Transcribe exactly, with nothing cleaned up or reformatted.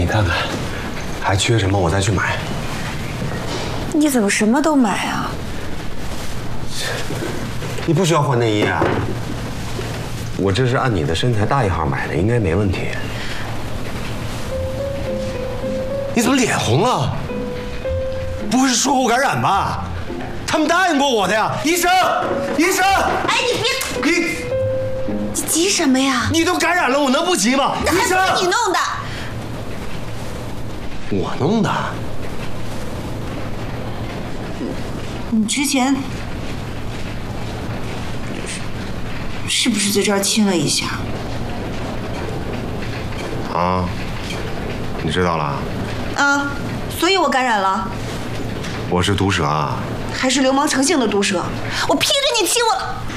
看看，还缺什么我再去买。 你怎么什么都买啊？ 你不需要换内衣啊？我这是按你的身材大一号买的，应该没问题。你怎么脸红了？不会是术后感染吧？他们答应过我的呀，医生，医生！ 哎，你别， 你你急什么呀？ 你都感染了，我能不急吗？ 那还不是你弄的？ 我弄的。 你之前是不是在这儿亲了一下？ 啊，你知道了？ 啊，所以我感染了。 我是毒蛇啊。 还是流氓成性的毒蛇，我批着你亲我了。